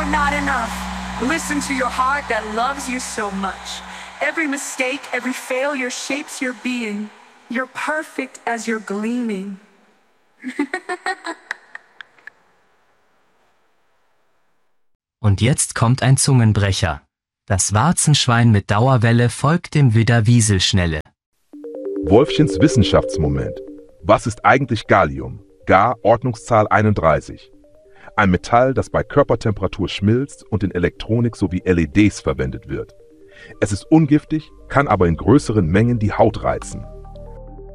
you're not enough. Listen to your heart that loves you so much. Every mistake, every failure shapes your being. You're perfect as you're gleaming. Und jetzt kommt ein Zungenbrecher. Das Warzenschwein mit Dauerwelle folgt dem Widder Wieselschnelle. Wolfchens Wissenschaftsmoment. Was ist eigentlich Gallium? Ga, Ordnungszahl 31. Ein Metall, das bei Körpertemperatur schmilzt und in Elektronik sowie LEDs verwendet wird. Es ist ungiftig, kann aber in größeren Mengen die Haut reizen.